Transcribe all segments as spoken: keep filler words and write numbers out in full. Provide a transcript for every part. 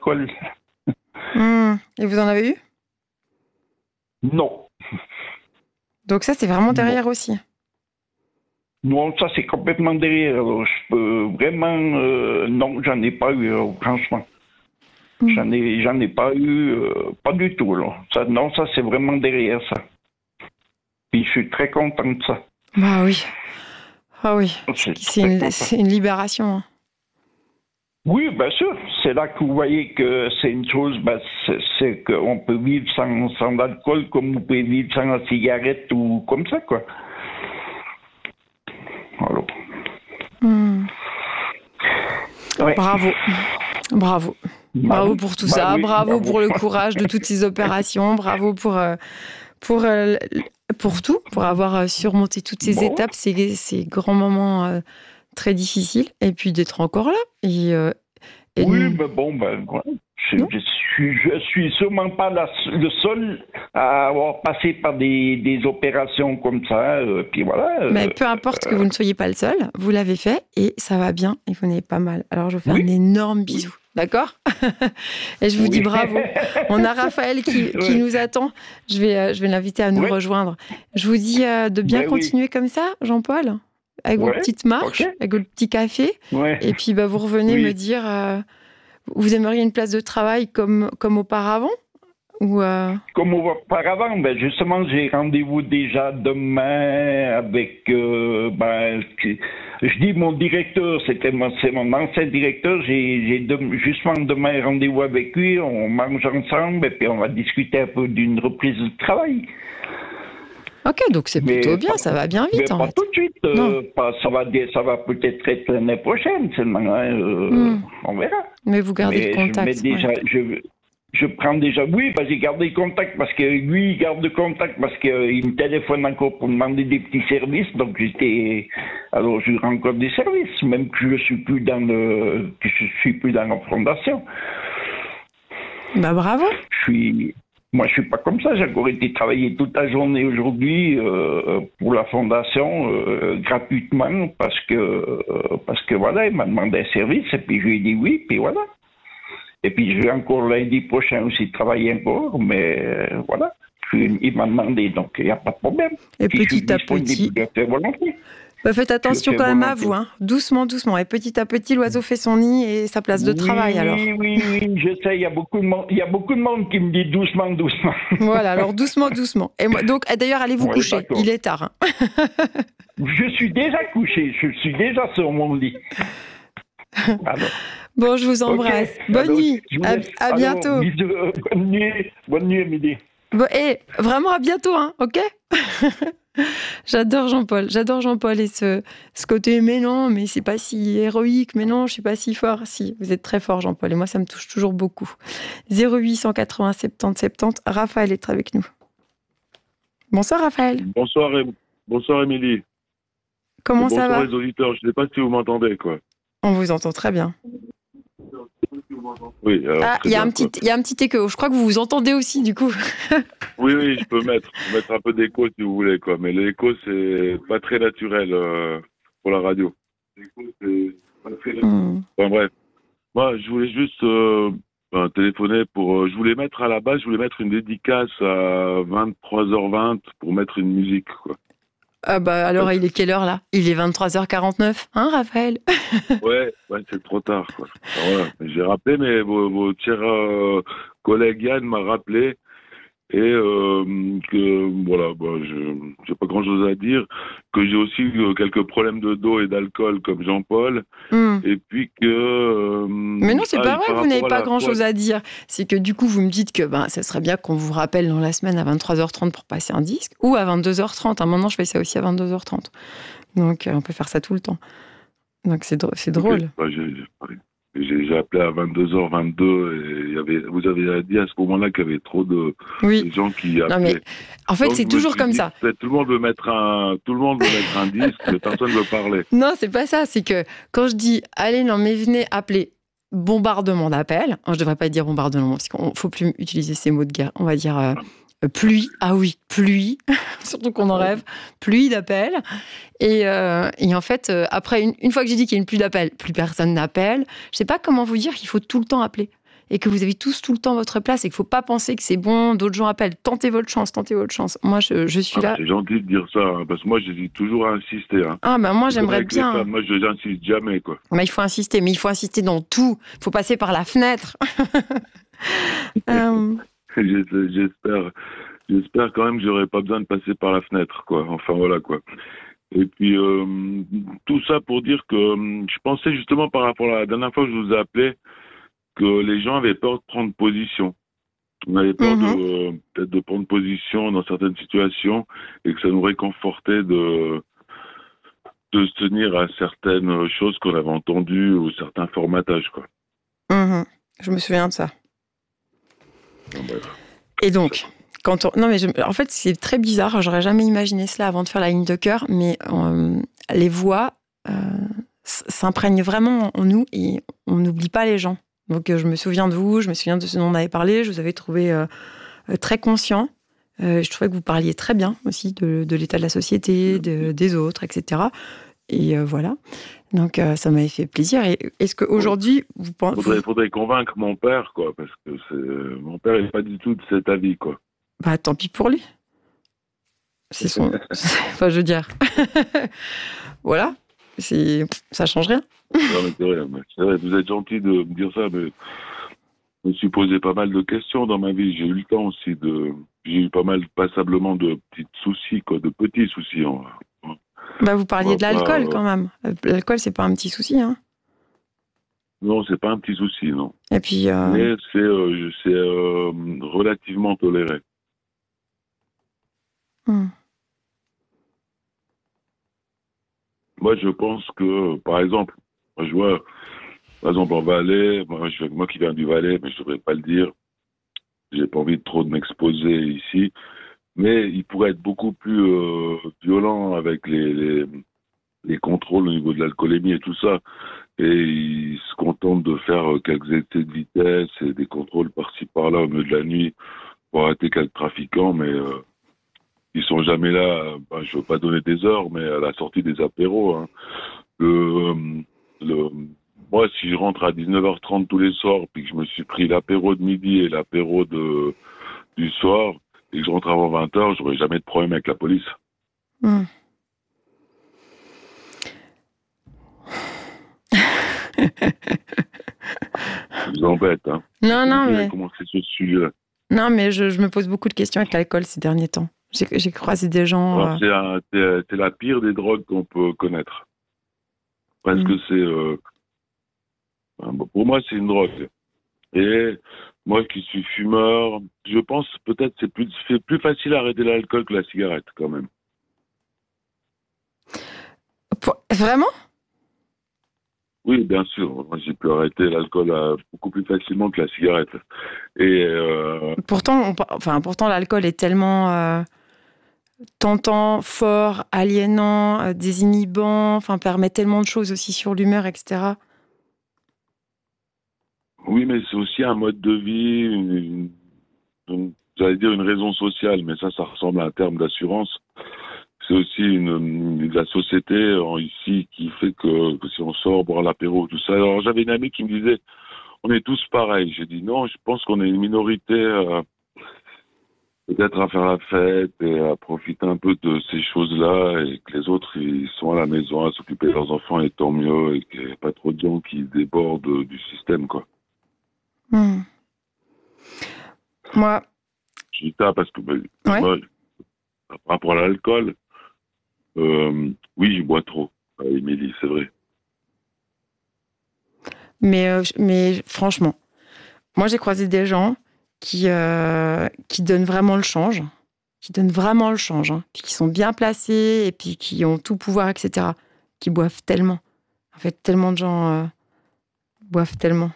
d'alcool. Mmh. Et vous en avez eu? Non. Donc ça, c'est vraiment derrière non. aussi. Non, ça c'est complètement derrière. Alors, je peux vraiment... Euh, non, j'en ai pas eu, alors, franchement. Mmh. J'en ai, j'en ai pas eu, euh, pas du tout. Alors. Ça, non, ça c'est vraiment derrière ça. Puis je suis très content de ça. Bah oui. Ah oui, c'est, c'est, une, c'est une libération. Hein. Oui, bien sûr. C'est là que vous voyez que c'est une chose, ben, c'est, c'est qu'on peut vivre sans, sans alcool comme vous pouvez vivre sans la cigarette ou comme ça, quoi. Alors. Mmh. Ouais. Bravo. Bravo. Bah, bravo pour tout bah, ça. Oui, bravo, bravo pour le courage de toutes ces opérations. Bravo pour, euh, pour, euh, pour tout, pour avoir surmonté toutes ces bon. étapes, ces, ces grands moments euh, très difficiles. Et puis d'être encore là. Et, euh, et oui, nous... mais bon, ben, ouais. je, je, suis, je suis sûrement pas la, le seul à avoir passé par des, des opérations comme ça. Euh, puis voilà. Mais peu importe euh, que vous ne soyez pas le seul, vous l'avez fait et ça va bien et vous n'êtes pas mal. Alors je vous fais oui. un énorme bisou. Oui. D'accord. Et je vous oui. dis bravo. On a Raphaël qui, ouais. qui nous attend. Je vais, euh, je vais l'inviter à nous ouais. rejoindre. Je vous dis euh, de bien ouais, continuer oui. comme ça, Jean-Paul, avec ouais. vos petites marches, okay. avec votre petit café. Ouais. Et puis bah, vous revenez oui. me dire, euh, vous aimeriez une place de travail comme, comme auparavant ou euh... Comme auparavant, ben justement, j'ai rendez-vous déjà demain avec... Euh, ben, je dis mon directeur, c'était mon, c'est mon ancien directeur, j'ai, j'ai de, justement demain rendez-vous avec lui, on mange ensemble et puis on va discuter un peu d'une reprise de travail. Ok, donc c'est plutôt mais bien, pas, ça va bien vite mais en pas fait. tout de suite, euh, pas, ça, va, ça va peut-être être l'année prochaine seulement, hein, euh, mm. on verra. Mais vous gardez mais le contact. Je, mais déjà, ouais. je, je prends déjà, oui, bah, j'ai gardé le contact parce que lui, il garde le contact parce qu'il euh, me téléphone encore pour demander des petits services. Donc j'étais, alors je rends encore des services, même que je suis plus dans le, que je suis plus dans la fondation. Bah bravo. Je suis, moi je suis pas comme ça. J'ai encore été travailler toute la journée aujourd'hui euh, pour la fondation euh, gratuitement parce que euh, parce que voilà, il m'a demandé un service et puis je lui ai dit oui, puis voilà. Et puis, je vais encore lundi prochain aussi travailler encore, mais euh, voilà, il m'a demandé, donc il n'y a pas de problème. Et puis, petit à petit, bah, faites attention quand même à vous, hein. doucement, doucement. Et petit à petit, l'oiseau fait son nid et sa place de oui, travail, alors. Oui, oui, oui, je sais, il y a beaucoup de monde, il y a beaucoup de monde qui me dit doucement, doucement. Voilà, alors doucement, doucement. Et moi, donc, d'ailleurs, allez vous oui, coucher, d'accord. Il est tard. Hein. Je suis déjà couché, je suis déjà sur mon lit. Alors. Bon, je vous embrasse. Okay. Bonne alors, nuit. À, à alors, bientôt. Bisous, euh, bonne nuit. Bonne nuit, Émilie. Bon, et vraiment à bientôt, hein, ok. J'adore Jean-Paul. J'adore Jean-Paul et ce, ce côté, mais non, mais c'est pas si héroïque, mais non, je suis pas si fort. Si, vous êtes très fort, Jean-Paul, et moi, ça me touche toujours beaucoup. zéro huit cent quatre-vingts soixante-dix soixante-dix. Raphaël est avec nous. Bonsoir, Raphaël. Bonsoir, bonsoir, Émilie. Comment ça va? Bonsoir les auditeurs. Je ne sais pas si vous m'entendez, quoi. On vous entend très bien. Oui, alors, ah, il y, y a un petit écho. Je crois que vous vous entendez aussi, du coup. oui, oui, je peux mettre, mettre un peu d'écho si vous voulez, quoi. Mais l'écho, c'est pas très naturel euh, pour la radio. L'écho, c'est pas très naturel. Mm. Enfin, bref. Moi, je voulais juste euh, ben, téléphoner pour... Euh, je voulais mettre à la base, je voulais mettre une dédicace à vingt-trois heures vingt pour mettre une musique, quoi. Ah bah alors, ouais. Il est quelle heure, là? Il est vingt-trois heures quarante-neuf, hein, Raphaël? Ouais, ouais, c'est trop tard, quoi. Alors, voilà. J'ai rappelé, mais vos, vos chers euh, collègues Yann m'a rappelé et euh, que, voilà, bah, je n'ai pas grand-chose à dire, que j'ai aussi euh, quelques problèmes de dos et d'alcool comme Jean-Paul, mm. et puis que... Euh, mais non, c'est ah, pas vrai que vous n'avez pas grand-chose à dire. C'est que du coup, vous me dites que ben, ça serait bien qu'on vous rappelle dans la semaine à vingt-trois heures trente pour passer un disque, ou à vingt-deux heures trente. À un moment, je fais ça aussi à vingt-deux heures trente. Donc, euh, on peut faire ça tout le temps. Donc, c'est, dr- c'est drôle. Okay. Bah, j'ai, j'ai, j'ai appelé à vingt-deux heures vingt-deux et il y avait, vous avez dit à ce moment-là qu'il y avait trop de, oui. de gens qui appelaient. Non, mais en fait, donc, c'est toujours comme dit, ça. Tout le monde veut mettre un, tout le monde veut mettre un disque, mais personne ne veut parler. Non, c'est pas ça. C'est que quand je dis, allez, non, mais venez appeler bombardement d'appels. Je devrais pas dire bombardement parce qu'il faut plus utiliser ces mots de guerre. On va dire euh, pluie. Ah oui, pluie. Surtout qu'on en rêve. Pluie d'appels. Et, euh, et en fait, euh, après, une, une fois que j'ai dit qu'il y a une pluie d'appels, plus personne n'appelle. Je sais pas comment vous dire qu'il faut tout le temps appeler. et que vous avez tous tout le temps votre place et qu'il ne faut pas penser que c'est bon, d'autres gens appellent, tentez votre chance, tentez votre chance. Moi, je, je suis ah, là. C'est gentil de dire ça, hein, parce que moi, j'hésite toujours à insister. Hein. Ah, ben moi, j'aimerais bien. Femmes, moi, je n'insiste jamais, quoi. Mais il faut insister, mais il faut insister dans tout. Il faut passer par la fenêtre. euh... J'espère, j'espère quand même que j'aurai pas besoin de passer par la fenêtre, quoi. Enfin, voilà, quoi. Et puis, euh, tout ça pour dire que euh, je pensais justement par rapport à la dernière fois que je vous ai appelé, que les gens avaient peur de prendre position. On avait peur mm-hmm. de, euh, peut-être de prendre position dans certaines situations et que ça nous réconfortait de, de se tenir à certaines choses qu'on avait entendues ou certains formatages, quoi. Mm-hmm. Je me souviens de ça. Bon, bref. Et donc... Quand on... Non, mais je... en fait, c'est très bizarre. J'aurais jamais imaginé cela avant de faire la ligne de cœur, mais euh, les voix euh, s'imprègnent vraiment en nous et on n'oublie pas les gens. Donc, euh, je me souviens de vous, je me souviens de ce dont on avait parlé. Je vous avais trouvé euh, très conscient. Euh, je trouvais que vous parliez très bien aussi de, de l'état de la société, de, des autres, et cetera. Et euh, voilà. Donc, euh, ça m'avait fait plaisir. Et est-ce qu'aujourd'hui, vous pensez... Il faudrait, faudrait convaincre mon père, quoi, parce que c'est... mon père n'est pas du tout de cet avis, quoi. Bah, tant pis pour lui. C'est son... enfin, je veux dire... voilà. C'est... Ça change rien. Non, mais c'est vrai, c'est vrai. Vous êtes gentil de me dire ça, mais je me suis posé pas mal de questions dans ma vie. J'ai eu le temps aussi de... J'ai eu pas mal, passablement, de petits soucis, quoi, de petits soucis. En... Bah, vous parliez de l'alcool, quand même. L'alcool, c'est pas un petit souci, hein. Non, c'est pas un petit souci, non. Et puis... Euh... Mais c'est, euh, c'est euh, relativement toléré. Hmm. Moi, je pense que, par exemple, moi, je vois, par exemple, en Valais, moi, je, moi qui viens du Valais, mais je ne devrais pas le dire, j'ai pas envie de trop de m'exposer ici, mais il pourrait être beaucoup plus euh, violent avec les, les, les contrôles au niveau de l'alcoolémie et tout ça, et il se contente de faire quelques excès de vitesse et des contrôles par-ci par-là au milieu de la nuit pour arrêter quelques trafiquants, mais... Euh, ils sont jamais là, ben, je veux pas donner des heures, mais à la sortie des apéros. Hein. Le, le, moi, si je rentre à dix-neuf heures trente tous les soirs, puis que je me suis pris l'apéro de midi et l'apéro de, du soir, et que je rentre avant vingt heures, j'aurais jamais de problème avec la police. Mmh. Je vous embête, hein. Non, non, mais... Comment c'est ce sujet-là. Non, mais je, je me pose beaucoup de questions avec l'alcool ces derniers temps. J'ai, j'ai croisé des gens... Alors, euh... c'est, un, c'est, c'est la pire des drogues qu'on peut connaître. Parce mmh. que c'est... Euh... Pour moi, c'est une drogue. Et moi qui suis fumeur, je pense peut-être c'est plus, c'est plus facile à arrêter l'alcool que la cigarette, quand même. Pour... Vraiment ? Oui, bien sûr. Moi, j'ai pu arrêter l'alcool euh, beaucoup plus facilement que la cigarette. Et euh... pourtant, on... enfin, pourtant, l'alcool est tellement... Euh... tentant, fort, aliénant, euh, désinhibant, enfin permet tellement de choses aussi sur l'humeur, et cetera. Oui, mais c'est aussi un mode de vie, une, une, une, j'allais dire une raison sociale, mais ça, ça ressemble à un terme d'assurance. C'est aussi une, une la société en, ici qui fait que, que si on sort boire l'apéro, tout ça. Alors j'avais une amie qui me disait, on est tous pareils. J'ai dit non, je pense qu'on est une minorité. Euh, peut-être à faire la fête et à profiter un peu de ces choses-là et que les autres, ils sont à la maison à s'occuper de leurs enfants et tant mieux et qu'il n'y ait pas trop de gens qui débordent du système, quoi. Mmh. Moi... Je dis ça parce que, ben, ouais. moi, par rapport à l'alcool, euh, oui, je bois trop, Émilie, c'est vrai. Mais, euh, mais franchement, moi, j'ai croisé des gens qui, euh, qui donnent vraiment le change, qui donnent vraiment le change, hein, puis qui sont bien placés et puis qui ont tout pouvoir, et cetera, qui boivent tellement. En fait, tellement de gens euh, boivent tellement.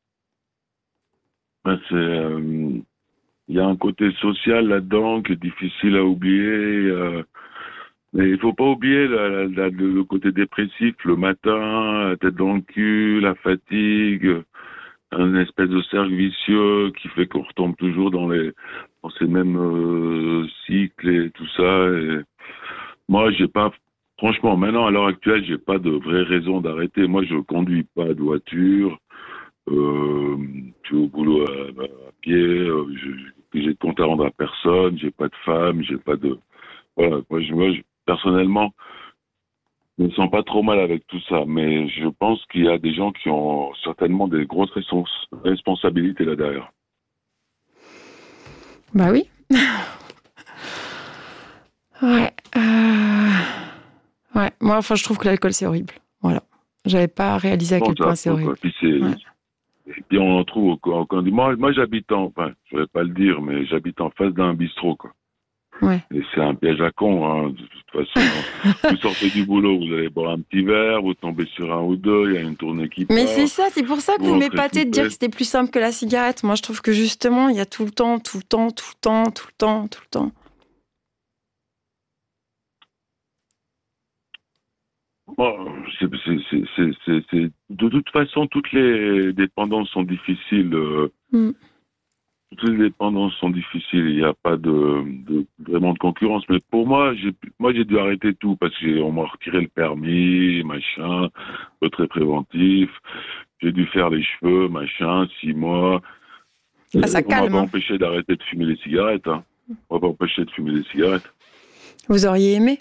Ben, c'est, euh, y a un côté social là-dedans qui est difficile à oublier. Euh, mais il faut pas oublier la, la, la, le côté dépressif, le matin, la tête dans le cul, la fatigue, un espèce de cercle vicieux qui fait qu'on retombe toujours dans les dans ces mêmes euh, cycles et tout ça. Et moi, j'ai pas, franchement, maintenant à l'heure actuelle, j'ai pas de vraie raison d'arrêter. Moi, je conduis pas de voiture. Euh, je vais au boulot à, à pied. Euh, je, j'ai de compte à rendre à personne. J'ai pas de femme. J'ai pas de. Voilà. Moi, je, moi, je, personnellement, je me sens pas trop mal avec tout ça. Mais je pense qu'il y a des gens qui ont certainement des grosses respons- responsabilités là derrière. Bah oui. Ouais. Euh... Ouais. Moi, enfin, je trouve que l'alcool, c'est horrible. Voilà. J'avais pas réalisé à Bon, quel point c'est horrible. Puis c'est, ouais. Et puis on en trouve au, au, au moi, moi j'habite en, enfin, je vais pas le dire, mais j'habite en face d'un bistrot, quoi. Ouais. Et c'est un piège à con, hein. De toute façon, vous sortez du boulot, vous allez boire un petit verre, vous tombez sur un ou deux, il y a une tournée qui part. Mais c'est ça, c'est pour ça que vous, vous m'épatez de dire que c'était plus simple que la cigarette. Moi, je trouve que justement, il y a tout le temps, tout le temps, tout le temps, tout le temps, tout le temps. Bon, c'est, c'est, c'est, c'est, c'est, c'est... De toute façon, toutes les dépendances sont difficiles. Euh... Mm. Toutes les dépendances sont difficiles. Il n'y a pas de, de vraiment de concurrence. Mais pour moi, j'ai, moi, j'ai dû arrêter tout parce qu'on m'a retiré le permis, machin, retrait préventif. J'ai dû faire les cheveux, machin, six mois. Ah, ça on calme. m'a pas empêché d'arrêter de fumer les cigarettes. Hein. On m'a pas empêché de fumer les cigarettes. Vous auriez aimé?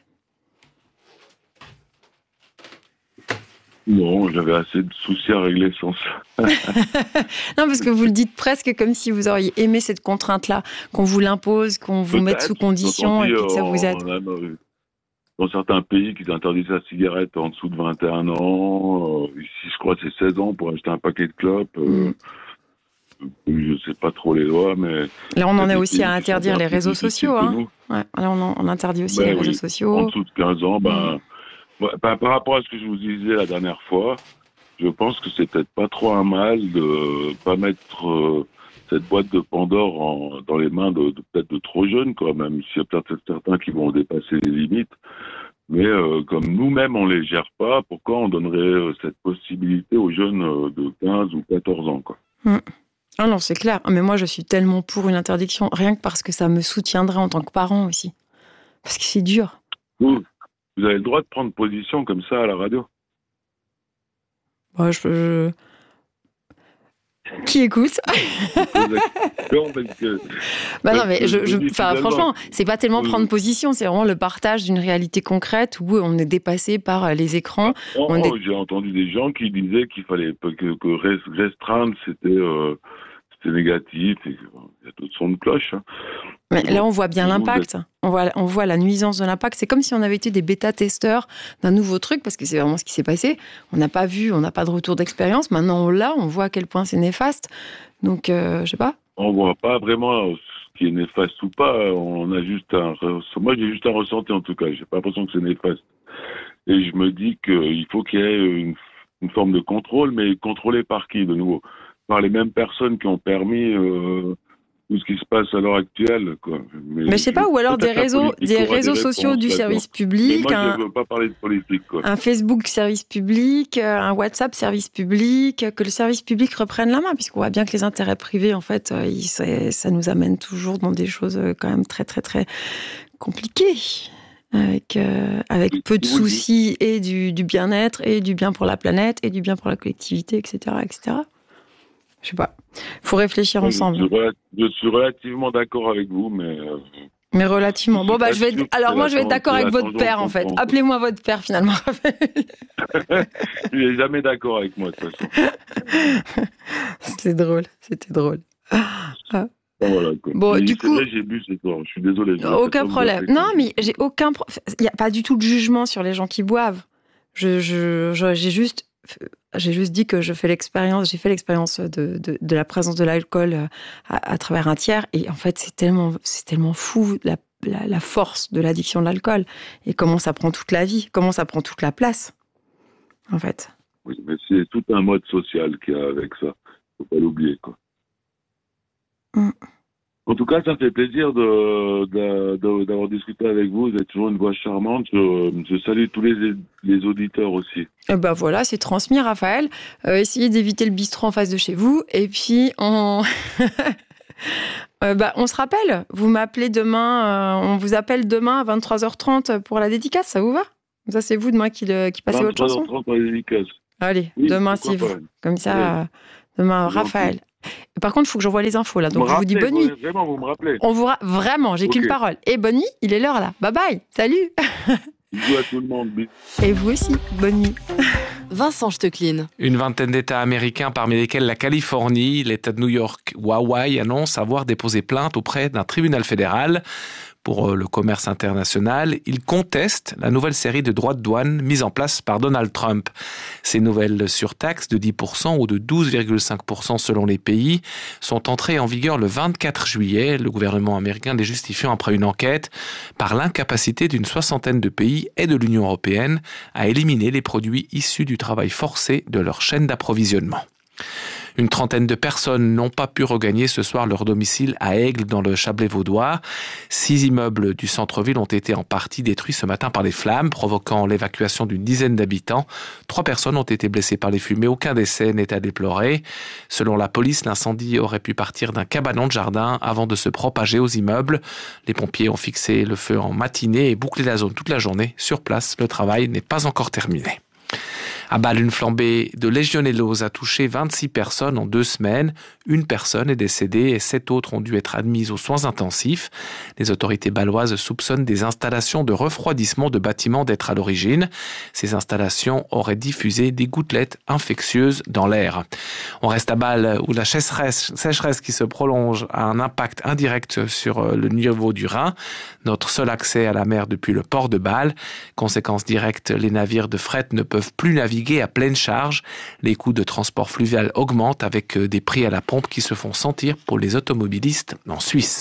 Non, j'avais assez de soucis à régler sans ça. Non, parce que vous le dites presque comme si vous auriez aimé cette contrainte-là, qu'on vous l'impose, qu'on vous Peut-être, mette sous condition dit, et puis que ça vous aide. A, dans certains pays qui interdisent la cigarette en dessous de vingt et un ans, euh, ici je crois que c'est seize ans pour acheter un paquet de clopes. Euh, mm. Je ne sais pas trop les lois, mais... Là, on en est aussi à interdire les réseaux sociaux. Hein. Ouais, là, on, en, on interdit aussi ben les oui. réseaux sociaux. En dessous de quinze ans, ben... Mm. Par, par rapport à ce que je vous disais la dernière fois, je pense que c'est peut-être pas trop un mal de pas mettre euh, cette boîte de Pandore en, dans les mains de, de peut-être de trop jeunes, quoi, même s'il y a peut-être certains qui vont dépasser les limites. Mais euh, comme nous-mêmes on les gère pas, pourquoi on donnerait euh, cette possibilité aux jeunes euh, de quinze ou quatorze ans, quoi. Mmh. Ah non, c'est clair. Mais moi, je suis tellement pour une interdiction, rien que parce que ça me soutiendrait en tant que parent aussi. Parce que c'est dur. Oui. Vous avez le droit de prendre position comme ça à la radio? Bah, je, je... Qui écoute? Non, parce que, bah non, mais je, je, enfin, franchement, c'est pas tellement prendre position, c'est vraiment le partage d'une réalité concrète où on est dépassé par les écrans. Non, on non, est... J'ai entendu des gens qui disaient qu'il fallait que, que restreindre, c'était... Euh, c'est négatif, il y a d'autres sons de cloche. Hein. Mais là, on voit bien l'impact. On voit, on voit la nuisance de l'impact. C'est comme si on avait été des bêta-testeurs d'un nouveau truc, parce que c'est vraiment ce qui s'est passé. On n'a pas vu, on n'a pas de retour d'expérience. Maintenant, on l'a, on voit à quel point c'est néfaste. Donc, euh, je sais pas. On voit pas vraiment ce qui est néfaste ou pas. On a juste un... Moi, j'ai juste un ressenti, en tout cas. J'ai pas l'impression que c'est néfaste. Et je me dis qu'il faut qu'il y ait une, une forme de contrôle, mais contrôlé par qui, de nouveau? Par les mêmes personnes qui ont permis euh, tout ce qui se passe à l'heure actuelle, quoi. Mais, mais je sais pas, ou alors des réseaux, des réseaux des sociaux du service public. Mais moi, un, je ne veux pas parler de politique, quoi. Un Facebook service public, un WhatsApp service public, que le service public reprenne la main, puisqu'on voit bien que les intérêts privés, en fait, ils, ça nous amène toujours dans des choses quand même très, très, très compliquées. Avec, euh, avec peu de soucis et du, du bien-être, et du bien pour la planète, et du bien pour la collectivité, et cetera, et cetera. Je sais pas. Il faut réfléchir je ensemble. Suis rela- je suis relativement d'accord avec vous, mais... Euh, mais relativement. Bon, bah, je vais être... Alors, moi, je vais être d'accord avec votre père, en fait. Appelez-moi votre père, finalement. Il n'est jamais d'accord avec moi, de toute façon. C'était drôle. C'était drôle. Ah. Voilà, bon, et du coup, vrai, j'ai bu ce soir. Je suis désolé. Je aucun problème. Non, mais j'ai aucun. Pro... Il n'y a pas du tout de jugement sur les gens qui boivent. Je, je, je, j'ai juste, j'ai juste dit que je fais l'expérience. J'ai fait l'expérience de, de, de la présence de l'alcool à, à travers un tiers. Et en fait, c'est tellement, c'est tellement fou la, la, la force de l'addiction de l'alcool et comment ça prend toute la vie, comment ça prend toute la place, en fait. Oui, mais c'est tout un mode social qu'il y a avec ça. Faut pas l'oublier, quoi. Mm. En tout cas, ça fait plaisir de, de, de, d'avoir discuté avec vous. Vous êtes toujours une voix charmante. Je, je salue tous les, les auditeurs aussi. Et ben voilà, c'est transmis, Raphaël. Euh, essayez d'éviter le bistrot en face de chez vous. Et puis, on... euh, bah, on se rappelle. Vous m'appelez demain. Euh, on vous appelle demain à vingt-trois heures trente pour la dédicace. Ça vous va? Ça, c'est vous demain qui, le, qui passez votre chanson? vingt-trois heures trente pour la dédicace. Allez, oui, demain, c'est vous. Comme ça... Oui. Demain, Raphaël. Par contre, il faut que j'envoie les infos là. Donc me je vous dis bonne nuit. Vraiment, vous me rappelez. On vous ra... Vraiment, j'ai okay. qu'une parole. Et bonne nuit, il est l'heure là. Bye bye, salut. Bisous à tout le monde. Et vous aussi, bonne nuit. Vincent Stechlin. Une vingtaine d'États américains, parmi lesquels la Californie, l'État de New York ou Hawaï, annoncent avoir déposé plainte auprès d'un tribunal fédéral. Pour le commerce international, il conteste la nouvelle série de droits de douane mise en place par Donald Trump. Ces nouvelles surtaxes de dix pour cent ou de douze virgule cinq pour cent selon les pays sont entrées en vigueur le vingt-quatre juillet, le gouvernement américain les justifiant après une enquête par l'incapacité d'une soixantaine de pays et de l'Union européenne à éliminer les produits issus du travail forcé de leur chaîne d'approvisionnement. Une trentaine de personnes n'ont pas pu regagner ce soir leur domicile à Aigle dans le Chablais vaudois. Six immeubles du centre-ville ont été en partie détruits ce matin par les flammes, provoquant l'évacuation d'une dizaine d'habitants. Trois personnes ont été blessées par les fumées, aucun décès n'est à déplorer. Selon la police, l'incendie aurait pu partir d'un cabanon de jardin avant de se propager aux immeubles. Les pompiers ont fixé le feu en matinée et bouclé la zone toute la journée. Sur place, le travail n'est pas encore terminé. À Bâle, une flambée de légionellose a touché vingt-six personnes en deux semaines. Une personne est décédée et sept autres ont dû être admises aux soins intensifs. Les autorités bâloises soupçonnent des installations de refroidissement de bâtiments d'être à l'origine. Ces installations auraient diffusé des gouttelettes infectieuses dans l'air. On reste à Bâle où la sécheresse, sécheresse qui se prolonge a un impact indirect sur le niveau du Rhin. Notre seul accès à la mer depuis le port de Bâle. Conséquence directe, les navires de fret ne peuvent plus naviguer à pleine charge. Les coûts de transport fluvial augmentent avec des prix à la pompe qui se font sentir pour les automobilistes en Suisse.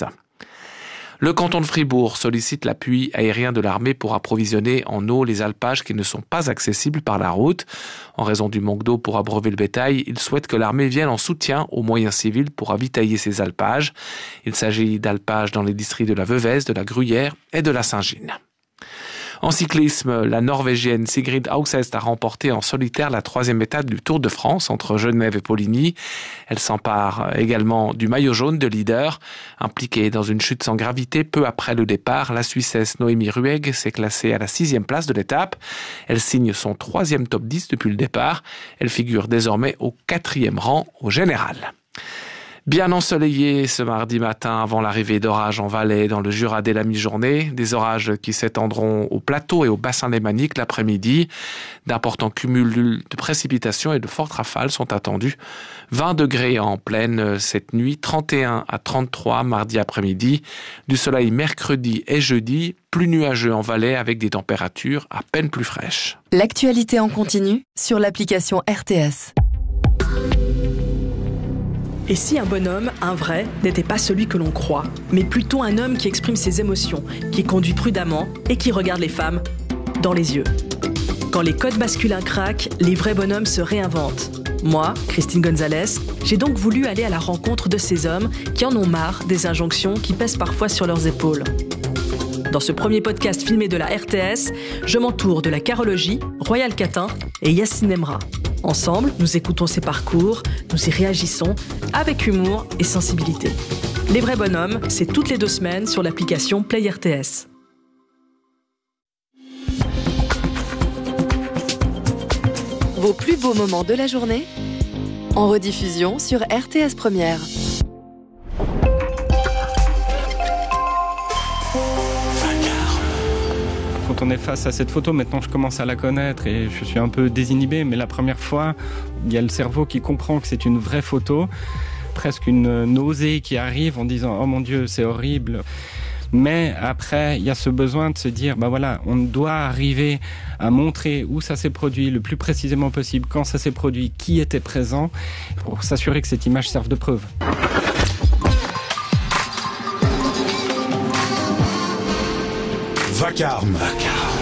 Le canton de Fribourg sollicite l'appui aérien de l'armée pour approvisionner en eau les alpages qui ne sont pas accessibles par la route. En raison du manque d'eau pour abreuver le bétail, il souhaite que l'armée vienne en soutien aux moyens civils pour ravitailler ces alpages. Il s'agit d'alpages dans les districts de la Veuvez, de la Gruyère et de la Saint-Gine. En cyclisme, la Norvégienne Sigrid Auxest a remporté en solitaire la troisième étape du Tour de France entre Genève et Poligny. Elle s'empare également du maillot jaune de leader. Impliquée dans une chute sans gravité peu après le départ, la Suissesse Noémie Ruegg s'est classée à la sixième place de l'étape. Elle signe son troisième top dix depuis le départ. Elle figure désormais au quatrième rang au général. Bien ensoleillé ce mardi matin avant l'arrivée d'orages en Valais dans le Jura dès la mi-journée. Des orages qui s'étendront au plateau et au bassin lémanique l'après-midi. D'importants cumuls de précipitations et de fortes rafales sont attendus. vingt degrés en pleine cette nuit, trente et un à trente-trois mardi après-midi. Du soleil mercredi et jeudi, plus nuageux en Valais avec des températures à peine plus fraîches. L'actualité en continu sur l'application R T S. Et si un bonhomme, un vrai, n'était pas celui que l'on croit, mais plutôt un homme qui exprime ses émotions, qui conduit prudemment et qui regarde les femmes dans les yeux. Quand les codes masculins craquent, les vrais bonhommes se réinventent. Moi, Christine Gonzalez, j'ai donc voulu aller à la rencontre de ces hommes qui en ont marre des injonctions qui pèsent parfois sur leurs épaules. Dans ce premier podcast filmé de la R T S, je m'entoure de la carologie, Royal Catin et Yacine Emra. Ensemble, nous écoutons ces parcours, nous y réagissons avec humour et sensibilité. Les vrais bonhommes, c'est toutes les deux semaines sur l'application Play R T S. Vos plus beaux moments de la journée en rediffusion sur R T S Première. Quand on est face à cette photo, maintenant je commence à la connaître et je suis un peu désinhibé, mais la première fois, il y a le cerveau qui comprend que c'est une vraie photo, presque une nausée qui arrive en disant « Oh mon Dieu, c'est horrible ». Mais après, il y a ce besoin de se dire, bah voilà, on doit arriver à montrer où ça s'est produit le plus précisément possible, quand ça s'est produit, qui était présent, pour s'assurer que cette image serve de preuve. Vacarme. Vacarme.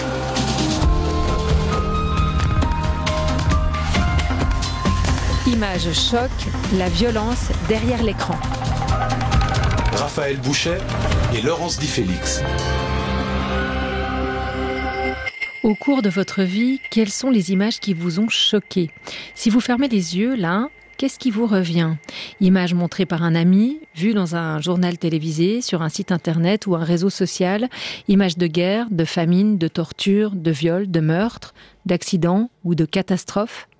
Image choc, la violence derrière l'écran. Raphaël Bouchet et Laurence Di Félix. Au cours de votre vie, quelles sont les images qui vous ont choqué ? Si vous fermez les yeux, là, qu'est-ce qui vous revient ? Image montrée par un ami, vue dans un journal télévisé, sur un site internet ou un réseau social, images de guerre, de famine, de torture, de viol, de meurtre, d'accident ou de catastrophe.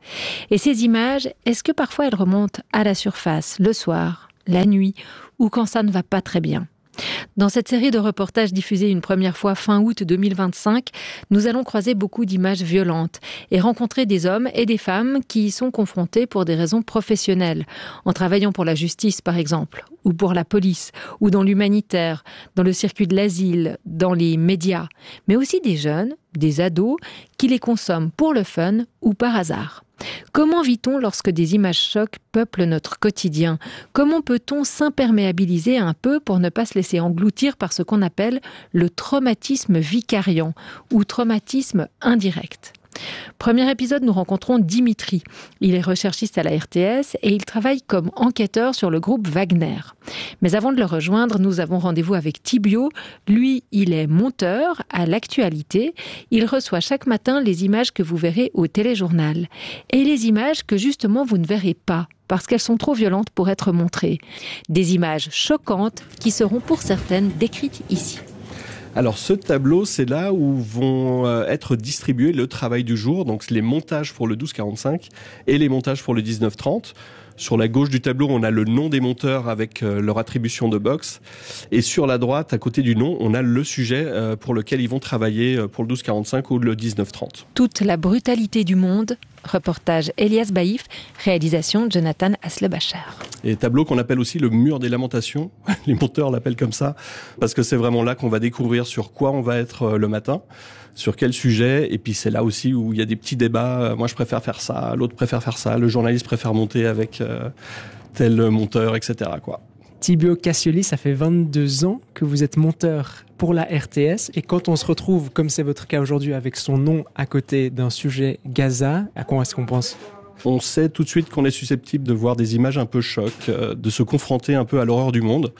Et ces images, est-ce que parfois elles remontent à la surface, le soir, la nuit, ou quand ça ne va pas très bien ? Dans cette série de reportages diffusée une première fois fin août deux mille vingt-cinq, nous allons croiser beaucoup d'images violentes et rencontrer des hommes et des femmes qui y sont confrontés pour des raisons professionnelles, en travaillant pour la justice par exemple, ou pour la police, ou dans l'humanitaire, dans le circuit de l'asile, dans les médias, mais aussi des jeunes, des ados, qui les consomment pour le fun ou par hasard. Comment vit-on lorsque des images chocs peuplent notre quotidien ? Comment peut-on s'imperméabiliser un peu pour ne pas se laisser engloutir par ce qu'on appelle le traumatisme vicariant ou traumatisme indirect ? Premier épisode, nous rencontrons Dimitri. Il est recherchiste à la R T S et il travaille comme enquêteur sur le groupe Wagner. Mais avant de le rejoindre, nous avons rendez-vous avec Thibio. Lui, il est monteur à l'actualité. Il reçoit chaque matin les images que vous verrez au téléjournal. Et les images que justement vous ne verrez pas, parce qu'elles sont trop violentes pour être montrées. Des images choquantes qui seront pour certaines décrites ici. Alors ce tableau, c'est là où vont être distribués le travail du jour, donc les montages pour le douze quarante-cinq et les montages pour le dix-neuf trente. Sur la gauche du tableau, on a le nom des monteurs avec leur attribution de box. Et sur la droite, à côté du nom, on a le sujet pour lequel ils vont travailler pour le douze quarante-cinq ou le dix-neuf trente. Toute la brutalité du monde. Reportage Elias Baïf, réalisation Jonathan Haslebacher. Et tableau qu'on appelle aussi le mur des lamentations. Les monteurs l'appellent comme ça, parce que c'est vraiment là qu'on va découvrir sur quoi on va être le matin, sur quel sujet. Et puis c'est là aussi où il y a des petits débats. Moi je préfère faire ça, l'autre préfère faire ça, le journaliste préfère monter avec euh, tel monteur, et cetera quoi. Thibio Cassioli, ça fait vingt-deux ans que vous êtes monteur pour la R T S. Et quand on se retrouve, comme c'est votre cas aujourd'hui, avec son nom à côté d'un sujet Gaza, à quoi est-ce qu'on pense ? On sait tout de suite qu'on est susceptible de voir des images un peu choc, euh, de se confronter un peu à l'horreur du monde.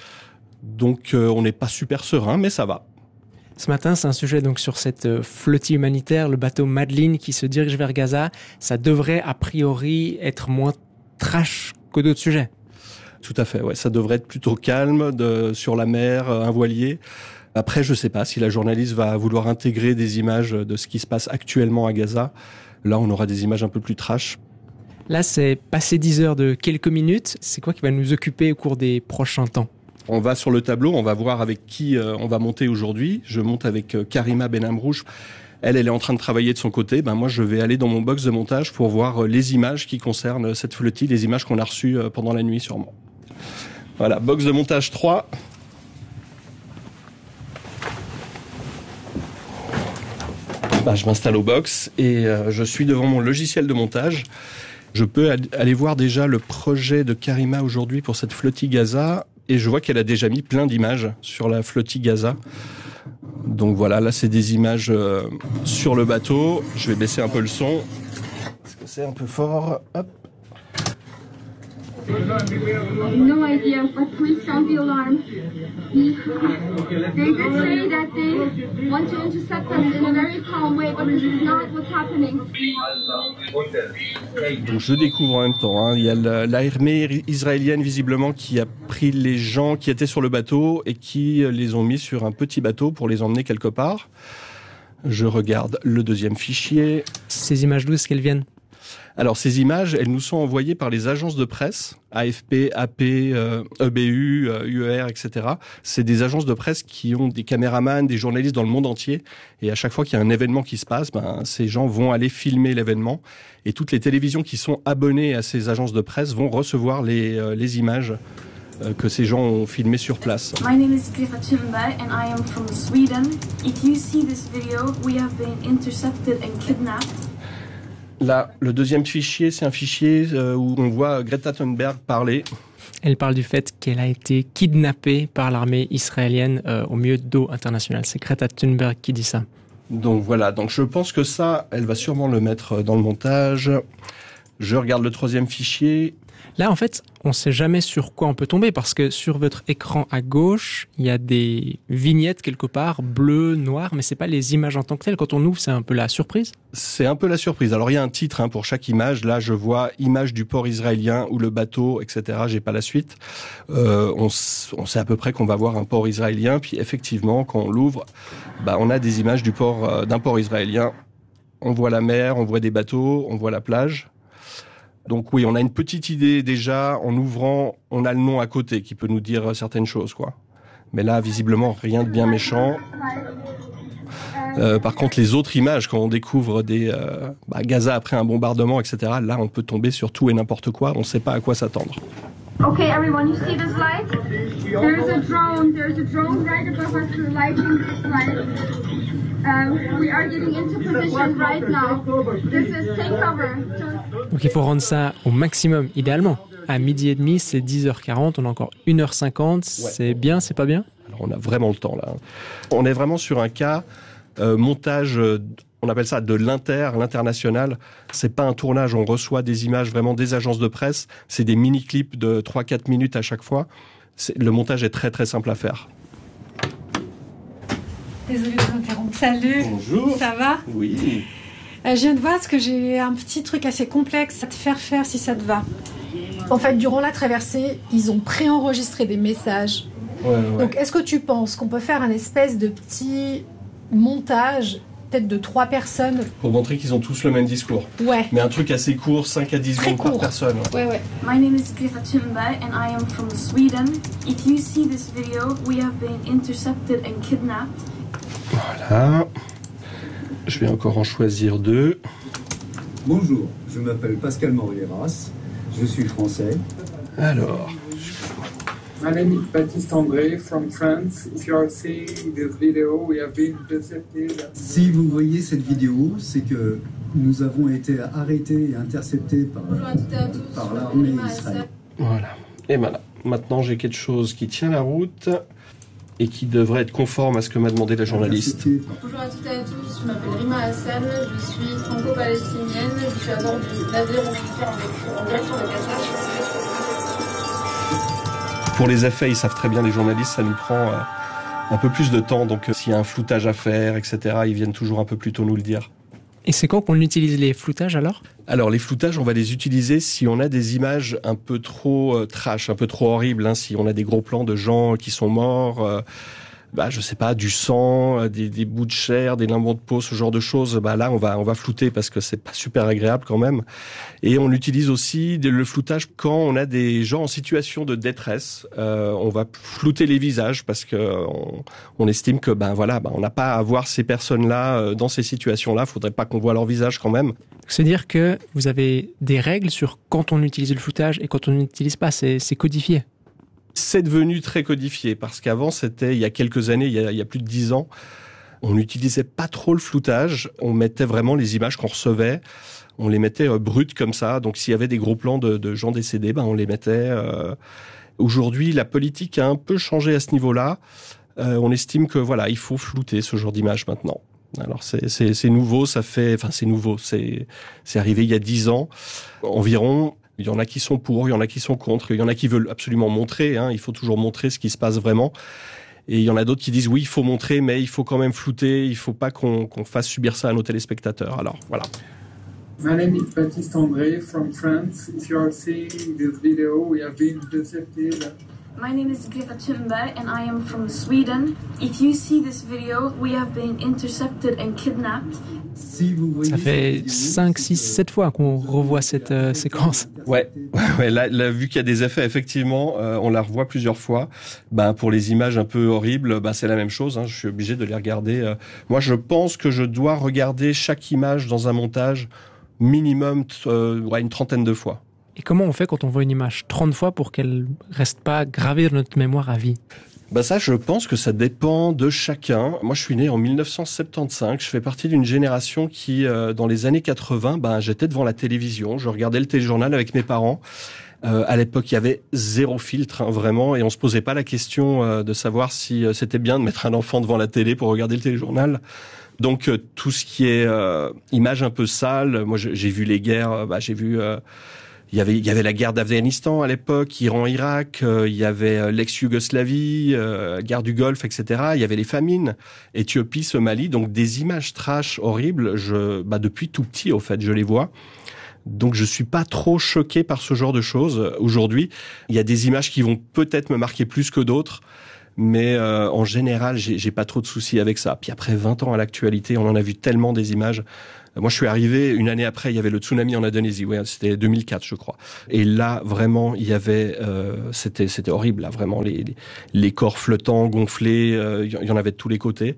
Donc euh, on n'est pas super serein, mais ça va. Ce matin, c'est un sujet donc sur cette flottille humanitaire, le bateau Madeleine qui se dirige vers Gaza. Ça devrait a priori être moins trash que d'autres sujets. Tout à fait, ouais. Ça devrait être plutôt calme, de, sur la mer, un voilier. Après, je sais pas si la journaliste va vouloir intégrer des images de ce qui se passe actuellement à Gaza. Là, on aura des images un peu plus trash. Là, c'est passé dix heures de quelques minutes. C'est quoi qui va nous occuper au cours des prochains temps ? On va sur le tableau, on va voir avec qui euh, on va monter aujourd'hui. Je monte avec euh, Karima Benamrouche. Elle, elle est en train de travailler de son côté. Ben moi, je vais aller dans mon box de montage pour voir euh, les images qui concernent cette flottille, les images qu'on a reçues euh, pendant la nuit sûrement. Voilà, box de montage trois. Ben, je m'installe au box et euh, je suis devant mon logiciel de montage. Je peux aller voir déjà le projet de Karima aujourd'hui pour cette flottille Gaza et je vois qu'elle a déjà mis plein d'images sur la flottille Gaza. Donc voilà, là c'est des images euh, sur le bateau. Je vais baisser un peu le son parce que c'est un peu fort. Hop. No idea, but please sound the alarm. They did say that they want to intercept us in a very calm way, but this is not what's happening. Donc je découvre en même temps, hein. Il y a l'armée israélienne visiblement qui a pris les gens qui étaient sur le bateau et qui les ont mis sur un petit bateau pour les emmener quelque part. Je regarde le deuxième fichier. Ces images d'où est-ce qu'elles viennent ? Alors ces images, elles nous sont envoyées par les agences de presse, A F P, A P, euh, E B U, euh, U E R, et cetera. C'est des agences de presse qui ont des caméramans, des journalistes dans le monde entier. Et à chaque fois qu'il y a un événement qui se passe, ben, ces gens vont aller filmer l'événement. Et toutes les télévisions qui sont abonnées à ces agences de presse vont recevoir les, euh, les images euh, que ces gens ont filmées sur place. My name is Greta Thunberg and I am from Sweden. If you see this video, we have been intercepted and kidnapped. Là, le deuxième fichier, c'est un fichier où on voit Greta Thunberg parler. Elle parle du fait qu'elle a été kidnappée par l'armée israélienne euh, au milieu d'eau internationale. C'est Greta Thunberg qui dit ça. Donc voilà, donc je pense que ça, elle va sûrement le mettre dans le montage. Je regarde le troisième fichier. Là, en fait, on ne sait jamais sur quoi on peut tomber parce que sur votre écran à gauche, il y a des vignettes quelque part, bleues, noires, mais c'est pas les images en tant que telles. Quand on ouvre, c'est un peu la surprise. C'est un peu la surprise. Alors, il y a un titre hein, pour chaque image. Là, je vois image du port israélien ou le bateau, et cetera. J'ai pas la suite. Euh, on, on sait à peu près qu'on va voir un port israélien. Puis, effectivement, quand on l'ouvre, bah, on a des images du port, euh, d'un port israélien. On voit la mer, on voit des bateaux, on voit la plage. Donc oui, on a une petite idée déjà, en ouvrant, on a le nom à côté qui peut nous dire certaines choses, quoi. Mais là, visiblement, rien de bien méchant. Euh, par contre, les autres images, quand on découvre des euh, bah, Gaza après un bombardement, et cetera, là, on peut tomber sur tout et n'importe quoi, on ne sait pas à quoi s'attendre. Okay, everyone, you see this light? There's a drone. There's a drone right above us lighting this light. Um, we are getting into position right now. This is take cover. Donc il faut rendre ça au maximum, idéalement. À midi et demi, c'est dix heures quarante, on a encore une heure cinquante. Ouais. C'est bien, c'est pas bien? Alors on a vraiment le temps là. On est vraiment sur un cas euh, montage. Euh, On appelle ça de l'inter, l'international. C'est pas un tournage, on reçoit des images vraiment des agences de presse. C'est des mini-clips de trois à quatre minutes à chaque fois. C'est, le montage est très très simple à faire. Désolée de vous interrompre. Salut. Bonjour. Ça va? Oui. Euh, je viens de voir parce que j'ai un petit truc assez complexe à te faire faire si ça te va. En fait, durant la traversée, ils ont préenregistré des messages. Ouais, ouais. Donc, est-ce que tu penses qu'on peut faire un espèce de petit montage de trois personnes. Pour montrer qu'ils ont tous le même discours. Ouais. Mais un truc assez court, cinq à dix secondes par personne. Ouais, ouais. My name is Greta Thunberg and I am from Sweden. If you see this video, we have been intercepted and kidnapped. Voilà. Je vais encore en choisir deux. Bonjour, je m'appelle Pascal Morieras. Je suis français. Alors... My name is Baptiste André from France. If you are seeing this video, we have been intercepted. Si vous voyez cette vidéo, c'est que nous avons été arrêtés et interceptés par, par l'armée israélienne. Voilà. Et voilà. Maintenant, j'ai quelque chose qui tient la route et qui devrait être conforme à ce que m'a demandé la journaliste. Bonjour à toutes et à tous, je m'appelle Rima Hassan, je suis franco-palestinienne, je suis à bord du navire humanitaire en direction de Gaza. Pour les effets, ils savent très bien, les journalistes, ça nous prend euh, un peu plus de temps. Donc, euh, s'il y a un floutage à faire, et cetera, ils viennent toujours un peu plus tôt nous le dire. Et c'est quand qu'on utilise les floutages alors ? Alors, les floutages, on va les utiliser si on a des images un peu trop euh, trash, un peu trop horribles. Hein, si on a des gros plans de gens qui sont morts... Euh, bah, je sais pas, du sang, des, des bouts de chair, des limons de peau, ce genre de choses, bah là, on va, on va flouter parce que c'est pas super agréable quand même. Et on utilise aussi le floutage quand on a des gens en situation de détresse. Euh, on va flouter les visages parce que on, on estime que, ben voilà, ben on n'a pas à voir ces personnes-là dans ces situations-là. Faudrait pas qu'on voit leur visage quand même. C'est-à-dire que vous avez des règles sur quand on utilise le floutage et quand on n'utilise pas, c'est, c'est codifié. C'est devenu très codifié parce qu'avant, c'était il y a quelques années, il y a, il y a plus de dix ans, on n'utilisait pas trop le floutage. On mettait vraiment les images qu'on recevait, on les mettait euh, brutes comme ça. Donc s'il y avait des gros plans de, de gens décédés, ben on les mettait. Euh... Aujourd'hui, la politique a un peu changé à ce niveau-là. Euh, on estime que voilà, il faut flouter ce genre d'image maintenant. Alors c'est, c'est, c'est nouveau, ça fait, enfin c'est nouveau, c'est, c'est arrivé il y a dix ans environ. Il y en a qui sont pour, il y en a qui sont contre, il y en a qui veulent absolument montrer, hein, il faut toujours montrer ce qui se passe vraiment. Et il y en a d'autres qui disent oui, il faut montrer, mais il faut quand même flouter, il faut pas qu'on, qu'on fasse subir ça à nos téléspectateurs. Alors, voilà. My name is Baptiste André from France. If you are seeing this video, we have been intercepted. My name is Greta Thunberg and I am from Sweden. If you see this video, we have been intercepted and kidnapped. Ça fait cinq, six, sept fois qu'on revoit cette euh, séquence. Ouais, ouais là, là, vu qu'il y a des effets, effectivement, euh, on la revoit plusieurs fois. Ben, pour les images un peu horribles, ben, c'est la même chose. Hein, je suis obligé de les regarder. Euh. Moi, je pense que je dois regarder chaque image dans un montage minimum euh, ouais, une trentaine de fois. Et comment on fait quand on voit une image trente fois pour qu'elle reste pas gravée dans notre mémoire à vie ? Bah ça, je pense que ça dépend de chacun. Moi, je suis né en dix-neuf cent soixante-quinze. Je fais partie d'une génération qui, euh, dans les années quatre-vingts, ben, j'étais devant la télévision. Je regardais le téléjournal avec mes parents. Euh, à l'époque, il y avait zéro filtre, hein, vraiment, et on se posait pas la question euh, de savoir si euh, c'était bien de mettre un enfant devant la télé pour regarder le téléjournal. Donc, euh, tout ce qui est euh, image un peu sale, moi, j'ai vu les guerres, bah, j'ai vu... Euh, Il y avait, il y avait la guerre d'Afghanistan à l'époque, Iran-Irak, euh, il y avait euh, l'ex-Yougoslavie, euh, guerre du Golfe, et cetera. Il y avait les famines, Éthiopie, Somalie, donc des images trash horribles. Je, bah depuis tout petit, au fait, je les vois. Donc je suis pas trop choqué par ce genre de choses aujourd'hui. Il y a des images qui vont peut-être me marquer plus que d'autres, mais euh, en général, j'ai, j'ai pas trop de soucis avec ça. Puis après vingt ans à l'actualité, on en a vu tellement des images. Moi, je suis arrivé une année après, il y avait le tsunami en Indonésie, ouais, c'était deux mille quatre, je crois. Et là, vraiment, il y avait, euh, c'était, c'était horrible, là, vraiment, les, les, les corps flottants, gonflés, euh, il y en avait de tous les côtés.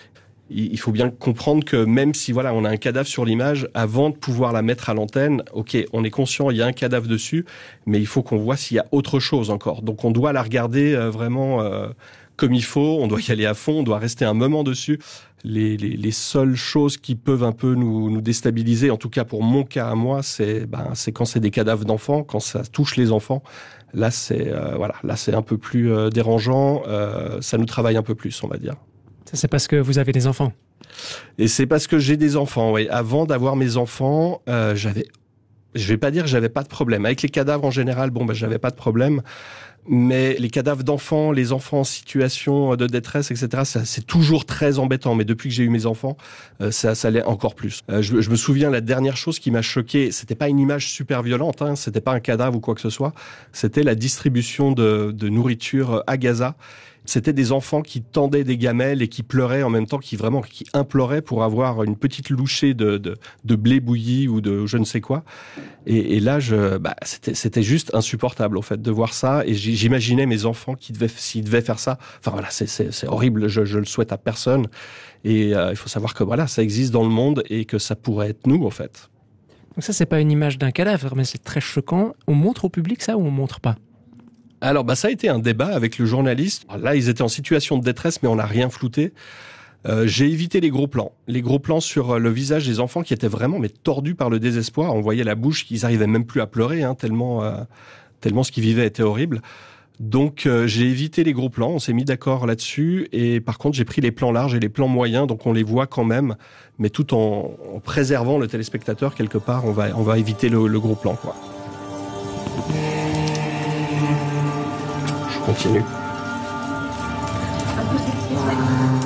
Il faut bien comprendre que même si voilà, on a un cadavre sur l'image, avant de pouvoir la mettre à l'antenne, ok, on est conscient, il y a un cadavre dessus, mais il faut qu'on voit s'il y a autre chose encore. Donc on doit la regarder euh, vraiment euh, comme il faut, on doit y aller à fond, on doit rester un moment dessus. Les, les, les seules choses qui peuvent un peu nous, nous déstabiliser, en tout cas pour mon cas à moi, c'est, ben, c'est quand c'est des cadavres d'enfants, quand ça touche les enfants. Là, c'est euh, voilà, là c'est un peu plus euh, dérangeant, euh, ça nous travaille un peu plus, on va dire. Ça, c'est parce que vous avez des enfants. Et c'est parce que j'ai des enfants, oui. Avant d'avoir mes enfants, euh, j'avais, je vais pas dire que j'avais pas de problème. Avec les cadavres en général, bon, ben, j'avais pas de problème. Mais les cadavres d'enfants, les enfants en situation de détresse, et cetera, ça, c'est toujours très embêtant. Mais depuis que j'ai eu mes enfants, euh, ça, ça l'est encore plus. Euh, je, je me souviens, la dernière chose qui m'a choqué, c'était pas une image super violente, hein, c'était pas un cadavre ou quoi que ce soit, c'était la distribution de, de nourriture à Gaza. C'était des enfants qui tendaient des gamelles et qui pleuraient en même temps, qui vraiment qui imploraient pour avoir une petite louchée de, de, de blé bouilli ou de je ne sais quoi. Et, et là, je, bah, c'était, c'était juste insupportable au fait de voir ça. Et j'imaginais mes enfants qui devaient, s'ils devaient faire ça. Enfin voilà, c'est, c'est, c'est horrible. Je, je le souhaite à personne. Et euh, il faut savoir que voilà, ça existe dans le monde et que ça pourrait être nous en fait. Donc ça, c'est pas une image d'un cadavre, mais c'est très choquant. On montre au public ça ou on montre pas? Alors, bah, ça a été un débat avec le journaliste. Alors là, ils étaient en situation de détresse, mais on n'a rien flouté. Euh, j'ai évité les gros plans. Les gros plans sur le visage des enfants qui étaient vraiment mais tordus par le désespoir. On voyait la bouche, qu'ils arrivaient même plus à pleurer, hein, tellement, euh, tellement ce qu'ils vivaient était horrible. Donc, euh, j'ai évité les gros plans. On s'est mis d'accord là-dessus. Et par contre, j'ai pris les plans larges et les plans moyens. Donc, on les voit quand même, mais tout en, en préservant le téléspectateur quelque part. On va, on va éviter le, le gros plan, quoi. Je continue.